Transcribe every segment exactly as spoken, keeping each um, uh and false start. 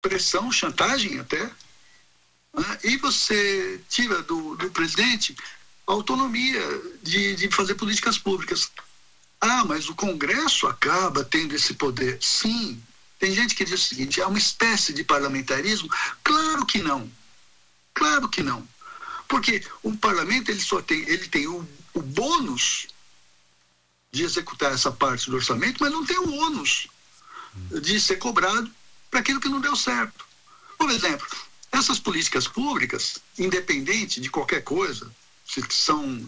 pressão, chantagem até, né? E você tira do, do presidente a autonomia de, de fazer políticas públicas. Ah, mas o Congresso acaba tendo esse poder. Sim, tem gente que diz o seguinte, é uma espécie de parlamentarismo. Claro que não, claro que não. Porque o parlamento ele só tem, ele tem o, o bônus de executar essa parte do orçamento, mas não tem o ônus de ser cobrado para aquilo que não deu certo. Por exemplo, essas políticas públicas, independente de qualquer coisa, se são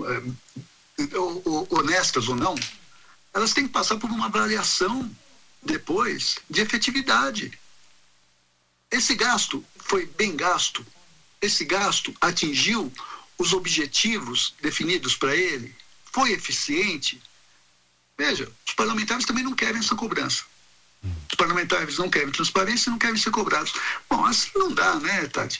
é, honestas ou não, elas têm que passar por uma avaliação depois de efetividade. Esse gasto foi bem gasto? Esse gasto atingiu os objetivos definidos para ele? Foi eficiente? Veja, os parlamentares também não querem essa cobrança. Os parlamentares não querem transparência e não querem ser cobrados. Bom, assim não dá, né, Tati?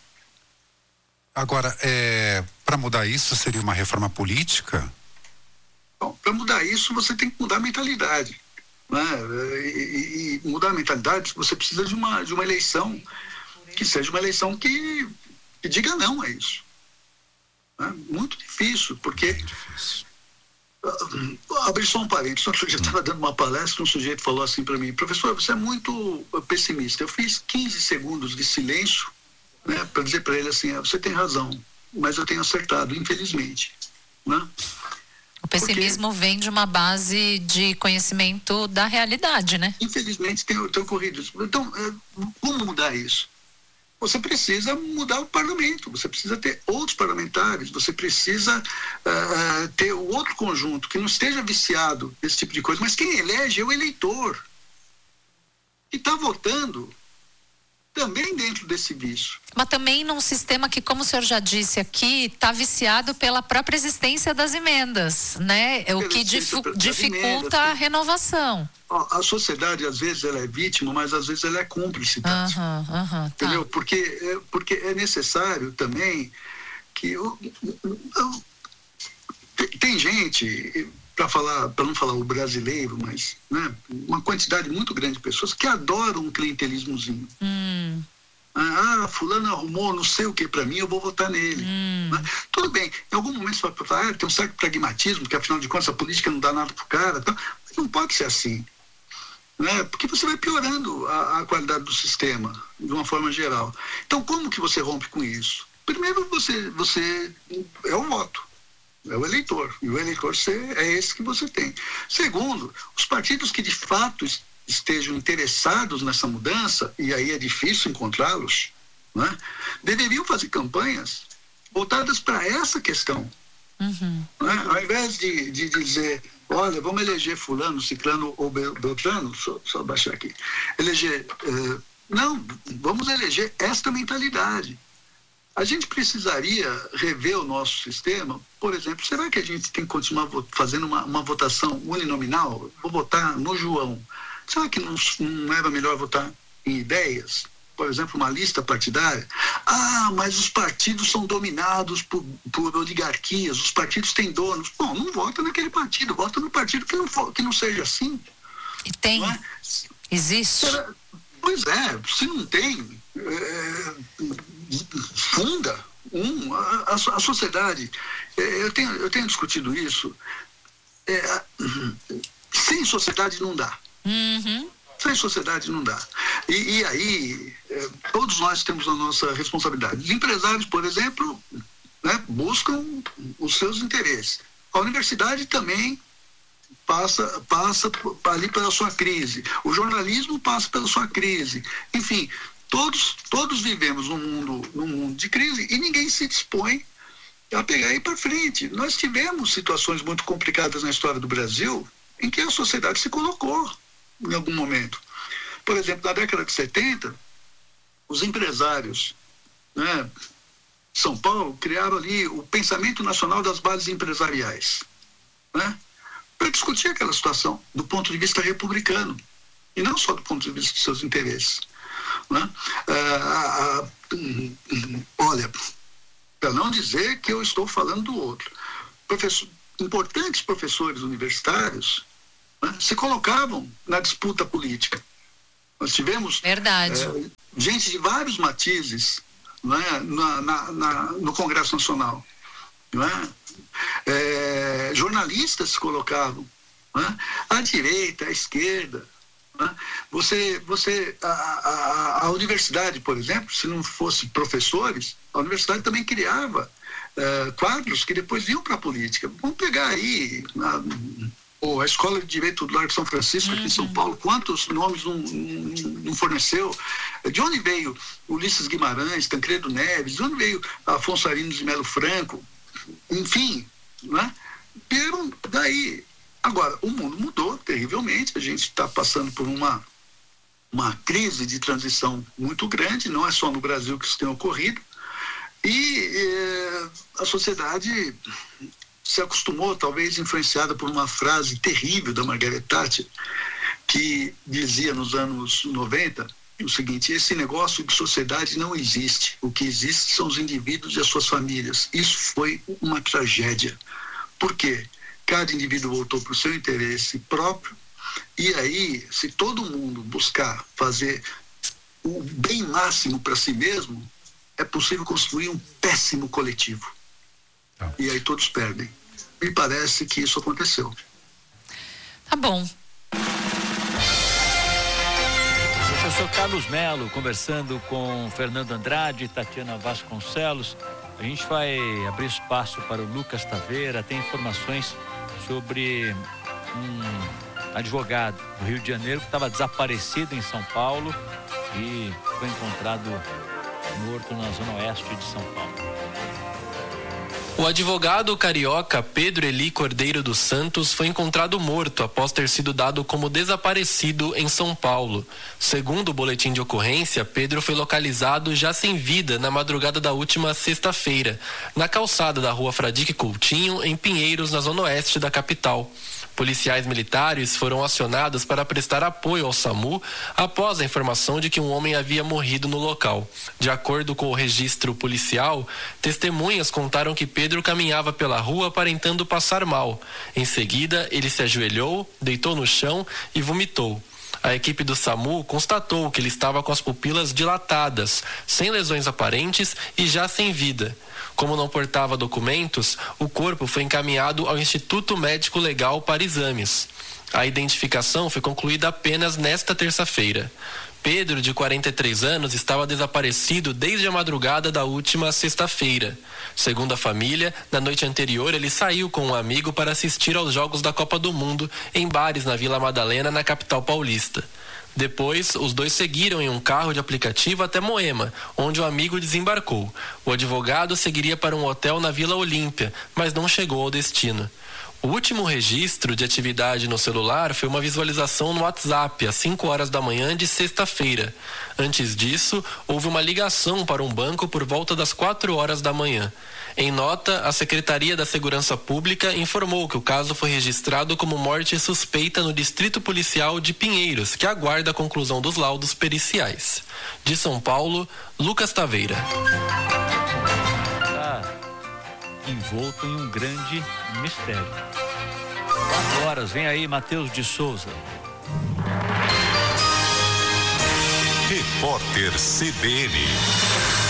Agora, é, para mudar isso, seria uma reforma política? Bom, para mudar isso, você tem que mudar a mentalidade. Né? E, e mudar a mentalidade, você precisa de uma, de uma eleição que seja uma eleição que, que diga não a isso. Né? Muito difícil, porque... Difícil. Abri só um parênteses, eu já estava dando uma palestra, um sujeito falou assim para mim, professor, você é muito pessimista. Eu fiz quinze segundos de silêncio, né, para dizer para ele assim, ah, você tem razão, mas eu tenho acertado, infelizmente. Né? O pessimismo Porque, vem de uma base de conhecimento da realidade, né? Infelizmente tem, tem ocorrido isso. Então, como mudar isso? Você precisa mudar o parlamento, você precisa ter outros parlamentares, você precisa uh, ter outro conjunto que não esteja viciado nesse tipo de coisa, mas quem elege é o eleitor, que está votando também dentro desse vício. Mas também num sistema que, como o senhor já disse aqui, está viciado pela própria existência das emendas, né? É o que difu- dificulta emendas, a renovação. A sociedade, às vezes, ela é vítima, mas às vezes ela é cúmplice. Tá? Uhum, uhum, entendeu? Tá. Porque, porque é necessário também que... Eu, eu, eu, tem gente, para falar, para não falar o brasileiro, mas né, uma quantidade muito grande de pessoas que adoram um clientelismozinho. Hum. Ah, fulano arrumou não sei o que para mim, eu vou votar nele. Hum. Né? Tudo bem, em algum momento você vai falar, ah, tem um certo pragmatismo, porque afinal de contas a política não dá nada pro cara. Tá? Mas não pode ser assim. Né? Porque você vai piorando a, a qualidade do sistema, de uma forma geral. Então, como que você rompe com isso? Primeiro, você, você é o voto, é o eleitor, e o eleitor você, é esse que você tem. Segundo, os partidos que de fato estejam interessados nessa mudança, e aí é difícil encontrá-los, né? Deveriam fazer campanhas voltadas para essa questão. Uhum. Né? Ao invés de, de dizer, olha, vamos eleger fulano, ciclano ou beltrano, só, só baixar aqui, eleger, uh, não, vamos eleger esta mentalidade. A gente precisaria rever o nosso sistema, por exemplo, será que a gente tem que continuar fazendo uma, uma votação uninominal? Vou votar no João. Será que não, não era melhor votar em ideias? Por exemplo, uma lista partidária? Ah, mas os partidos são dominados por, por oligarquias, os partidos têm donos. Bom, não vota naquele partido, vota no partido que não, for, que não seja assim. E tem? Não é? Existe? Será? Pois é, se não tem, é, funda um, a, a, a sociedade. É, eu, tenho, eu tenho discutido isso. É, sem sociedade não dá. Uhum. Sem sociedade não dá. E, e aí, eh, todos nós temos a nossa responsabilidade. Os empresários, por exemplo, né, buscam os seus interesses. A universidade também passa, passa ali pela sua crise. O jornalismo passa pela sua crise. Enfim, todos, todos vivemos num mundo, num mundo de crise e ninguém se dispõe a pegar e ir para frente. Nós tivemos situações muito complicadas na história do Brasil em que a sociedade se colocou em algum momento. Por exemplo, na década de setenta, os empresários, né, de São Paulo criaram ali o pensamento nacional das bases empresariais, né, para discutir aquela situação do ponto de vista republicano e não só do ponto de vista dos seus interesses. Né? Ah, ah, hum, hum, olha, para não dizer que eu estou falando do outro, professor, importantes professores universitários se colocavam na disputa política. Nós tivemos Verdade. É, gente de vários matizes, né, na, na, na, no Congresso Nacional. Né? É, jornalistas se colocavam, né? À direita, à esquerda. Né? Você, você, a, a, a universidade, por exemplo, se não fosse professores, a universidade também criava é, quadros que depois iam para a política. Vamos pegar aí a, a Escola de Direito do Largo São Francisco, aqui em São Paulo, quantos nomes não, não forneceu? De onde veio Ulisses Guimarães, Tancredo Neves, de onde veio Afonso Arinos de Melo Franco? Enfim, né? Vieram daí. Agora, o mundo mudou terrivelmente, a gente está passando por uma, uma crise de transição muito grande, não é só no Brasil que isso tem ocorrido, e eh, a sociedade se acostumou, talvez influenciada por uma frase terrível da Margaret Thatcher, que dizia nos anos noventa o seguinte: esse negócio de sociedade não existe, o que existe são os indivíduos e as suas famílias. Isso foi uma tragédia. Por quê? Cada indivíduo voltou para o seu interesse próprio, e aí, se todo mundo buscar fazer o bem máximo para si mesmo, é possível construir um péssimo coletivo. Ah. E aí todos perdem. Me parece que isso aconteceu. Tá bom. Professor Carlos Melo conversando com Fernando Andrade e Tatiana Vasconcelos. A gente vai abrir espaço para o Lucas Taveira. Tem informações sobre um advogado do Rio de Janeiro que estava desaparecido em São Paulo e foi encontrado morto na zona oeste de São Paulo. O advogado carioca Pedro Eli Cordeiro dos Santos foi encontrado morto após ter sido dado como desaparecido em São Paulo. Segundo o boletim de ocorrência, Pedro foi localizado já sem vida na madrugada da última sexta-feira, na calçada da rua Fradique Coutinho, em Pinheiros, na zona oeste da capital. Policiais militares foram acionados para prestar apoio ao SAMU após a informação de que um homem havia morrido no local. De acordo com o registro policial, testemunhas contaram que Pedro caminhava pela rua aparentando passar mal. Em seguida, ele se ajoelhou, deitou no chão e vomitou. A equipe do SAMU constatou que ele estava com as pupilas dilatadas, sem lesões aparentes e já sem vida. Como não portava documentos, o corpo foi encaminhado ao Instituto Médico Legal para exames. A identificação foi concluída apenas nesta terça-feira. Pedro, de quarenta e três anos, estava desaparecido desde a madrugada da última sexta-feira. Segundo a família, na noite anterior ele saiu com um amigo para assistir aos Jogos da Copa do Mundo em bares na Vila Madalena, na capital paulista. Depois, os dois seguiram em um carro de aplicativo até Moema, onde o amigo desembarcou. O advogado seguiria para um hotel na Vila Olímpia, mas não chegou ao destino. O último registro de atividade no celular foi uma visualização no WhatsApp às cinco horas da manhã de sexta-feira. Antes disso, houve uma ligação para um banco por volta das quatro horas da manhã. Em nota, a Secretaria da Segurança Pública informou que o caso foi registrado como morte suspeita no Distrito Policial de Pinheiros, que aguarda a conclusão dos laudos periciais. De São Paulo, Lucas Taveira. Envolto em um grande mistério. Quatro horas, vem aí Matheus de Souza. Repórter C B N.